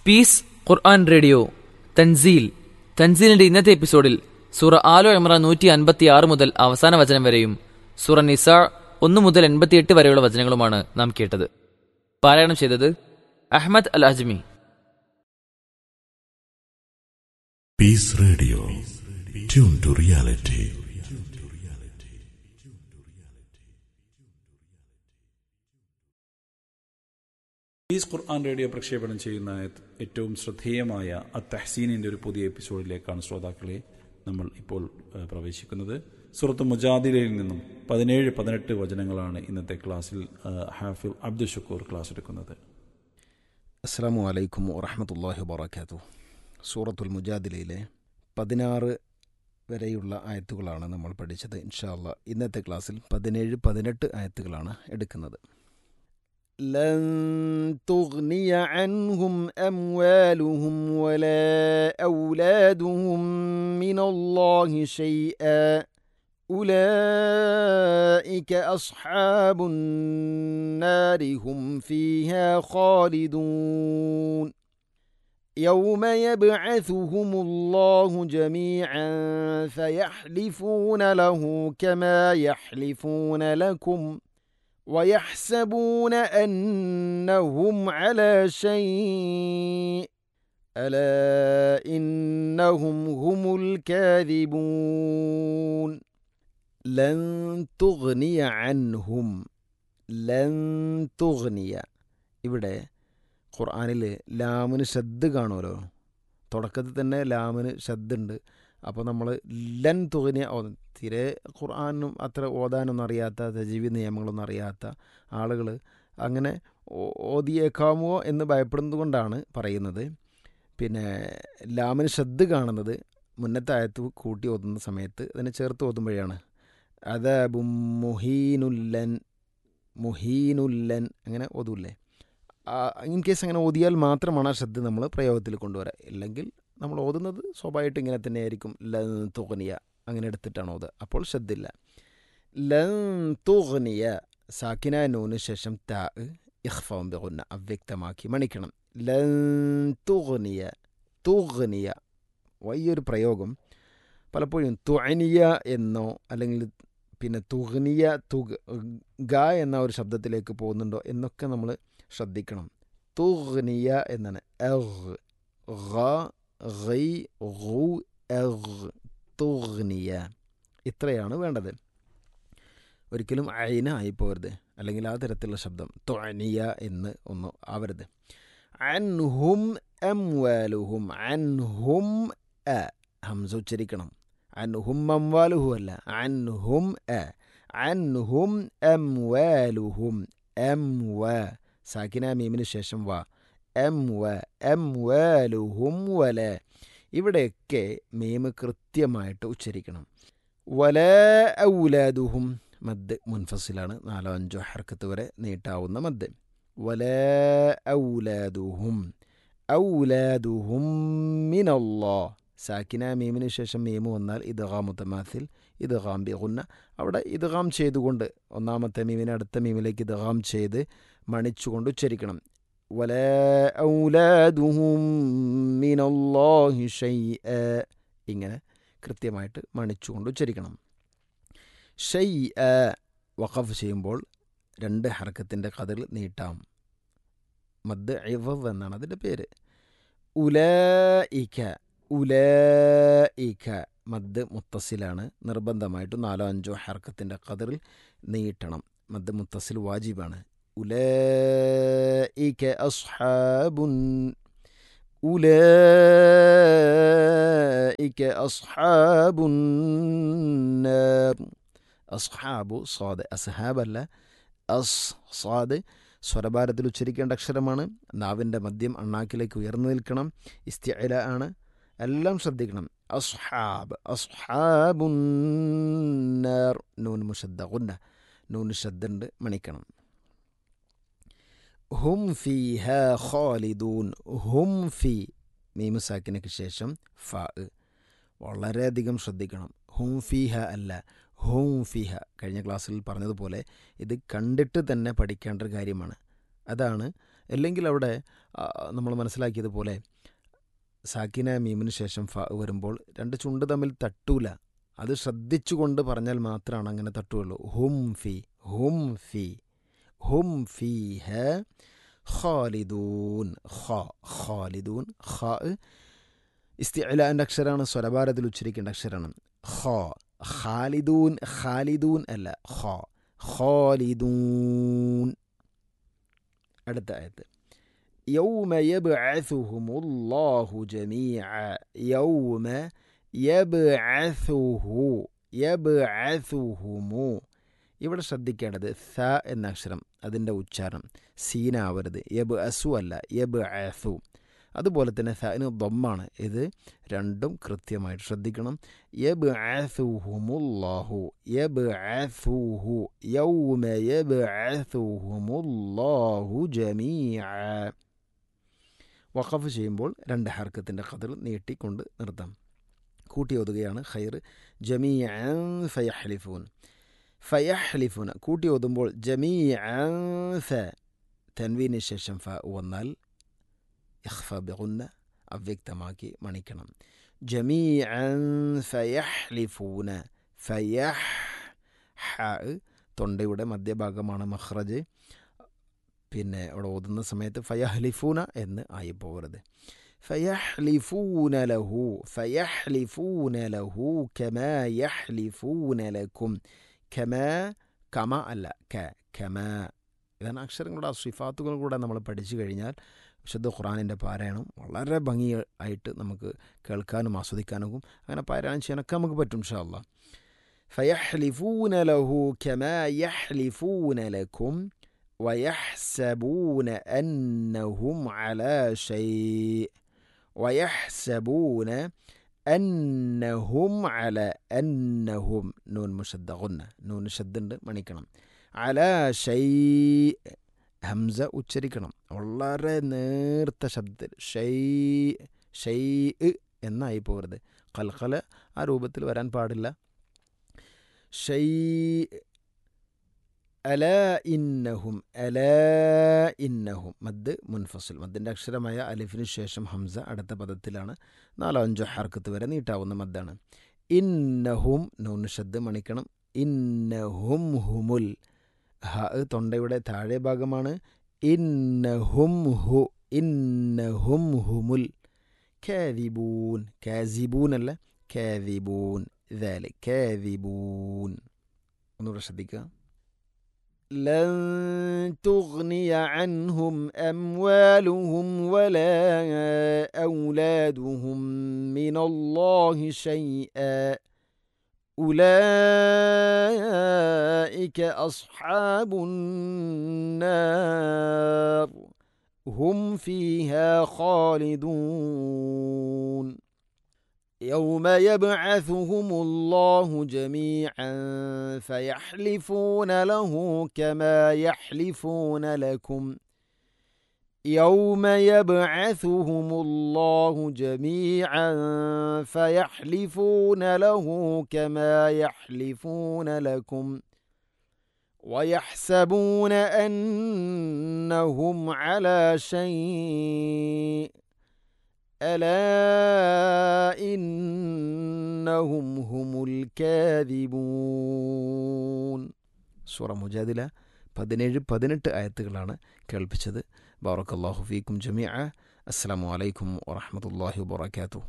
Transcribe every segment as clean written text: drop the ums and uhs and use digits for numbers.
Piece ഖുർആൻ radio തൻസീലിന്റെ ഇന്നത്തെ എപ്പിസോഡിൽ സൂറ ആലോ ഇമ്രാൻ 156 മുതൽ അവസാന വചനം വരെയും സൂറ നിസാ 1 മുതൽ 88 വരെയുള്ള വചനങ്ങളുമാണ് നാം കേട്ടത്. പാരായണം ചെയ്തത് Ahmad Al അജ്മി. Piece radio, tune to reality. Piece Quran radio പ്രക്ഷേപണം ചെയ്യുന്ന ഏറ്റവും ശ്രദ്ധേയമായ അത്തഹ്സീനിൻ്റെ ഒരു പുതിയ എപ്പിസോഡിലേക്കാണ് ശ്രോതാക്കളെ നമ്മൾ ഇപ്പോൾ പ്രവേശിക്കുന്നത്. സൂറത്ത് മുജാദിലയിൽ നിന്നും 17-18 വചനങ്ങളാണ് ഇന്നത്തെ ക്ലാസ്സിൽ ഹാഫിൽ അബ്ദുൽ ഷുക്കൂർ ക്ലാസ് എടുക്കുന്നത്. അസ്സലാമു അലൈക്കും വറഹ്മത്തുള്ളാഹി വബറകാതുഹു. സൂറത്തുൽ മുജാദിലയിലെ 16 വരെയുള്ള ആയത്തുകളാണ് നമ്മൾ പഠിച്ചത്. ഇൻഷാ അല്ലാഹ് ഇന്നത്തെ ക്ലാസ്സിൽ 17-18 ആയത്തുകളാണ് എടുക്കുന്നത്. لن تغني عنهم أموالهم ولا أولادهم من الله شيئا أولئك أصحاب النار هم فيها خالدون يوم يبعثهم الله جميعا فيحلفون له كما يحلفون لكم ويحسبون أنهم على شيء ألا إنهم هم الكاذبون لن تغني عنهم لن تغني. ഇവിടെ ഖുർആനിൽ ലാമിന് ശബ്ദ് കാണുമല്ലോ, തുടക്കത്തിൽ തന്നെ ലാമിന് ശബ്ദുണ്ട്. അപ്പോൾ നമ്മൾ ലൻ തുകനിയ തീരെ ഖുർആനും അത്ര ഓതാനൊന്നും അറിയാത്ത, തജ്വീദ് നിയമങ്ങളൊന്നും അറിയാത്ത ആളുകൾ അങ്ങനെ ഓതിയേക്കാമോ എന്ന് ഭയപ്പെടുന്നത് കൊണ്ടാണ് പറയുന്നത്. പിന്നെ ലാമിന് ശബ്ദ് കാണുന്നത് മുന്നത്തെ ആയത്ത് കൂട്ടി ഓതുന്ന സമയത്ത് അതിനെ ചേർത്ത് ഓതുമ്പോഴാണ്. അദാബും മുഹീനുല്ലൻ അങ്ങനെ ഓതൂല്ലേ. ഇൻ കേസ് അങ്ങനെ ഓതിയാൽ മാത്രമാണ് ആ ശബ്ദ് നമ്മൾ പ്രയോഗത്തിൽ കൊണ്ടുവരാം. ഇല്ലെങ്കിൽ നമ്മൾ ഓതുന്നത് സ്വാഭാവികമായിട്ട് ഇങ്ങനെ തന്നെ ആയിരിക്കും. ലൻ തുഗ്നിയ അങ്ങനെ എടുത്തിട്ടാണ് ഓതുക, അപ്പോൾ ശ്രദ്ധില്ല. ലൻ തുഗ്നിയ സാക്കിന നൂന് ശേഷം താ ഇഖ്ഫാഉം ബിഗുന്ന അവ്യക്തമാക്കി മണിക്കണം. ലൻ തുഗ്നിയ തുഗ്നിയ വലിയൊരു പ്രയോഗം പലപ്പോഴും തുഅനിയ എന്നോ അല്ലെങ്കിൽ പിന്നെ തുഗ്നിയ ഗ എന്ന ഒരു ശബ്ദത്തിലേക്ക് പോകുന്നുണ്ടോ എന്നൊക്കെ നമ്മൾ ശ്രദ്ധിക്കണം. തുഗ്നിയ എന്നാണ് തുഗ്നിയ ഇത്രയാണ് വേണ്ടത്. ഒരിക്കലും ഐന ആയിപ്പോകരുത്, അല്ലെങ്കിൽ ആ തരത്തിലുള്ള ശബ്ദം തുഅനിയ എന്ന് ഒന്നും ആവരുത്. അൻഹും അംവാലുഹും അൻഹും ഹംസ ഉച്ചരിക്കണം. അൻഹും അംവാലുഹു അല്ല, അൻഹും അൻഹും അംവാലുഹും അംവ സാക്കിന മീമിന് ശേഷം വ അംവാലുഹും വല. ഇവിടെയൊക്കെ മീമ് കൃത്യമായിട്ട് ഉച്ചരിക്കണം. വല ഔലാദുഹും മദ് മുൻഫസിലാണ്, 4-5 ഹർക്കത്ത് വരെ നീട്ടാവുന്ന മദ്. വല ഔലാദുഹും ഔലാദുഹും മിനല്ലാഹ് സാക്കിന മീമിന് ശേഷം മീമ് വന്നാൽ ഇദ്ഗാം മുതമാസിൽ ഇദ്ഗാം ബിഗുന്ന. അവിടെ ഇദ്ഗാം ചെയ്തുകൊണ്ട് ഒന്നാമത്തെ മീമിനെ അടുത്ത മീമിലേക്ക് ഇദ്ഗാം ചെയ്ത് മണിച്ചുകൊണ്ട് ഉച്ചരിക്കണം. വലാ ഔലാദുഹും മിനല്ലാഹി ഷൈഅ ഇങ്ങനെ കൃത്യമായിട്ട് മണിച്ചുകൊണ്ട് ഉച്ചരിക്കണം. ഷൈഅ വഖഫ് ചെയ്യുമ്പോൾ 2 ഹർക്കത്തിൻ്റെ ഖദറിൽ നീട്ടാം. മദ് ഇവദ് എന്നാണ് അതിൻ്റെ പേര്. ഉലൈക ഉലൈക മദ് മുത്തസിലാണ്, നിർബന്ധമായിട്ടും 4-5 ഹർക്കത്തിൻ്റെ ഖദറിൽ നീട്ടണം. മദ് മുത്തസിൽ വാജിബാണ്. ഉലൈക അസ്ഹാബുൻ നാർ. അസ്ഹാബു സ്വാദ്, അസ്ഹാബല്ല സ്വാദ് സ്വരഭാരത്തിൽ ഉച്ചരിക്കേണ്ട അക്ഷരമാണ്. നാവിൻ്റെ മദ്യം അണ്ണാക്കിലേക്ക് ഉയർന്നു നിൽക്കണം. ഇസ്തിഅല ആണ്, എല്ലാം ശ്രദ്ധിക്കണം. അസ്ഹാബ് അസ്ഹാബുൻ നാർ നൂൻ മുഷദ്ദ ഗുന്ന, നൂൻ ശദ്ദുണ്ട് മണിക്കണം. ഹും ഫീഹാ ഖാലിദൂൻ ഹും ഫീ മീമു സാക്കിനക്ക് ശേഷം ഫ വളരെയധികം ശ്രദ്ധിക്കണം. ഹും ഫീഹ അല്ല ഹും ഫീഹ. കഴിഞ്ഞ ക്ലാസ്സിൽ പറഞ്ഞതുപോലെ ഇത് കണ്ടിട്ട് തന്നെ പഠിക്കേണ്ട ഒരു കാര്യമാണ്. അതാണ് അല്ലെങ്കിൽ അവിടെ നമ്മൾ മനസ്സിലാക്കിയതുപോലെ സാക്കിന മീമിന് ശേഷം ഫ വരുമ്പോൾ രണ്ട് ചുണ്ട് തമ്മിൽ തട്ടൂല. അത് ശ്രദ്ധിച്ചുകൊണ്ട് പറഞ്ഞാൽ മാത്രമാണ് അങ്ങനെ തട്ടുകയുള്ളൂ. ഹും ഫി ഹും ഫി ഹും ഫീഹ ഖാലിദൂൻ ഖാലിദൂൻ. ഖ ഇസ്തിഅലാന്റെ അക്ഷരമാണ്, സ്വരഭാരത്തിൽ ഉച്ചരിക്കേണ്ട അക്ഷരമാണ്. ഖാലിദൂൻ ഖാലിദൂൻ അല്ല, ഖാലിദൂൻ. അടുത്ത ആയത്ത് യൗമ യബ്അസുഹുമുല്ലാഹു ജമീഅ യൗമ യബ്അസുഹുമു. ഇവിടെ ശ്രദ്ധിക്കേണ്ടത് സ എന്ന അക്ഷരം, അതിൻ്റെ ഉച്ചാരണം സീനാവരുത്. യബ്അസു അല്ല, യബ്അസു. അതുപോലെ തന്നെ സന് ദമ്മാണ്. ഇത് രണ്ടും കൃത്യമായിട്ട് ശ്രദ്ധിക്കണം. യബ്അസുഹുമുല്ലാഹു യബ്അസുഹു യൗമ യബ്അസുഹുമുല്ലാഹു ജമീഅ. വഖഫ് ചെയ്യുമ്പോൾ രണ്ട് ഹർക്കത്തിൻ്റെ ഖദർ നീട്ടിക്കൊണ്ട് നിർത്താം. കൂട്ടി ഓതുകയാണ് ഖൈർ. ജമീഅൻ ഫയഹ്ലിഫൂൻ ഫയഹ്ലിഫൂന. കൂട്ടി ഓതുമ്പോൾ ജമീഅൻ ഫ തൻവീന് ശേഷം ഫ വന്നാൽ ഇഖ്ഫ ബിഗുന്ന അവ്യക്തമാക്കി മണിക്കണം. ജമീഅൻ ഫയഹ്ലിഫൂന ഫയഹ് ഹ തൊണ്ടയുടെ മധ്യഭാഗമാണ് മഖ്റജ്. പിന്നെ അവിടെ ഓതുന്ന സമയത്ത് ഫയഹ്ലിഫൂന എന്ന് ആയി പോകരുത്. ഫയഹ്ലിഫൂന ലഹു കമാ യഹ്ലിഫൂന ലക്കും. കമാ കമ അല്ല കമാ. ഇതാണ് അക്ഷരങ്ങളുടെ ആ സിഫാത്തുകൾ കൂടെ നമ്മൾ പഠിച്ചു കഴിഞ്ഞാൽ വിശുദ്ധ ഖുർആനിൻ്റെ പാരായണം വളരെ ഭംഗിയായിട്ട് നമുക്ക് കേൾക്കാനും ആസ്വദിക്കാനും അങ്ങനെ പാരായണം ചെയ്യാനൊക്കെ നമുക്ക് പറ്റും ഇൻഷാ അല്ലാഹ്. ഫയഹ്ലിഫൂന ലഹു കമാ യഹ്ലിഫൂന ലക്കും വയഹ്സബൂന അന്നഹും അലാ ഷൈഅ വയഹ്സബൂന അന്നഹും അല അന്നഹും നൂൻ മുഷദ്ദ ഗുന്ന, നൂൻ ഷദ്ദുണ്ട് മണിക്കണം. അലാ ഷൈ ഹംസ ഉച്ചരിക്കണം വളരെ നേർത്ത ശബ്ദത്തിൽ. ഷൈ എന്നായി പോകരുത്. ഖൽഖല ആ രൂപത്തിൽ വരാൻ പാടില്ല. ഷൈ അലാ ഇന്നഹും മദ് മുൻഫസിൽ. മദ്ദിൻ്റെ അക്ഷരമായ അലിഫിന് ശേഷം ഹംസ അടുത്ത പദത്തിലാണ്. 4-5 ഹർക്കത്ത് വരെ നീട്ടാവുന്ന മദ്ദാണ്. ഇന്നഹും നൂൻ ഷദ്ദ് മണിക്കണം. ഇന്നഹും ഹുമുൽ ഹ തൊണ്ടയുടെ താഴെ ഭാഗമാണ്. ഇന്നഹും ഹുമുൽ കാദിബൂൻ. കാസിബൂൻ അല്ല, കാദിബൂൻ. ദാലിക് കാദിബൂൻ. ഒന്നുകൂടെ ശ്രദ്ധിക്കുക. لن تغني عنهم أموالهم ولا أولادهم من الله شيئا أولئك أصحاب النار هم فيها خالدون يوم يبعثهم الله جميعا فيحلفون له كما يحلفون لكم يوم يبعثهم الله جميعا فيحلفون له كما يحلفون لكم ويحسبون أنهم على شيء ألا إنهم هم الكاذبون. സൂറ മുജാദില 17-18 ആയത്തുകളാണ് കേൾപ്പിച്ചത്. ബാറക്കല്ലാഹു ഫീക്കും ജമീഅ. അസ്സലാമു അലൈക്കും വറഹ്മത്തുള്ളാഹി വബറകാതുഹു.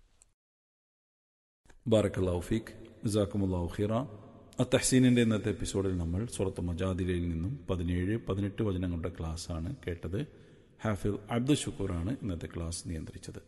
ബാറക്കല്ലാഹു ഫീക്ക്, ജസാക്കുമുല്ലാഹു ഖൈറ. അത്തഹ്സീനിൻ്റെ ഇന്നത്തെ എപ്പിസോഡിൽ നമ്മൾ സൂറത്ത് മുജാദിലയിൽ നിന്നും 17-18 വചനങ്ങളുടെ ക്ലാസ്സാണ് കേട്ടത്. ഹാഫിൽ അബ്ദുൽ ഷുക്കൂറാണ് ഇന്നത്തെ ക്ലാസ് നിയന്ത്രിച്ചത്.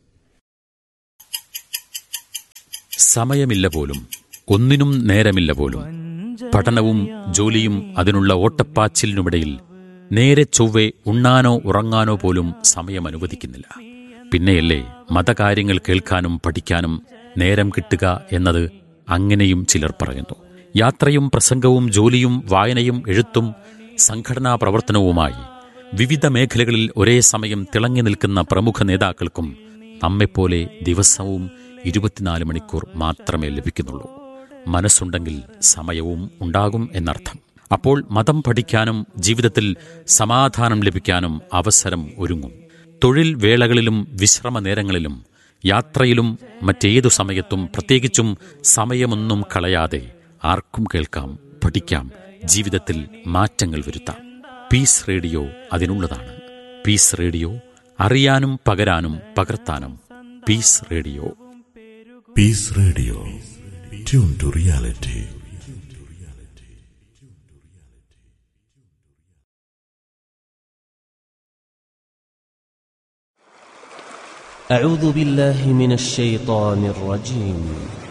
സമയമില്ല പോലും, ഒന്നിനും നേരമില്ല പോലും. പഠനവും ജോലിയും അതിനുള്ള ഓട്ടപ്പാച്ചിലിനുമിടയിൽ നേരെ ചൊവ്വെ ഉണ്ണാനോ ഉറങ്ങാനോ പോലും സമയം അനുവദിക്കുന്നില്ല. പിന്നെയല്ലേ മതകാര്യങ്ങൾ കേൾക്കാനും പഠിക്കാനും നേരം കിട്ടുക എന്നത്. അങ്ങനെയും ചിലർ പറയുന്നു. യാത്രയും പ്രസംഗവും ജോലിയും വായനയും എഴുത്തും സംഘടനാ പ്രവർത്തനവുമായി വിവിധ മേഖലകളിൽ ഒരേ സമയം തിളങ്ങി നിൽക്കുന്ന പ്രമുഖ നേതാക്കൾക്കും നമ്മെപ്പോലെ ദിവസവും 24 മണിക്കൂർ മാത്രമേ ലഭിക്കുന്നുള്ളൂ. മനസ്സുണ്ടെങ്കിൽ സമയവും ഉണ്ടാകും എന്നർത്ഥം. അപ്പോൾ മതം പഠിക്കാനും ജീവിതത്തിൽ സമാധാനം ലഭിക്കാനും അവസരം ഒരുങ്ങും. തൊഴിൽ വേളകളിലും വിശ്രമ നേരങ്ങളിലും യാത്രയിലും മറ്റേതു സമയത്തും പ്രത്യേകിച്ചും സമയമൊന്നും കളയാതെ ആർക്കും കേൾക്കാം, പഠിക്കാം, ജീവിതത്തിൽ മാറ്റങ്ങൾ വരുത്താം. Piece radio അതിനുള്ളതാണ്. പീസ് റേഡിയോ, അറിയാനും പകരാനും പകർത്താനും. Piece radio. Peace Radio. Tune to reality. أعوذ بالله من الشيطان الرجيم.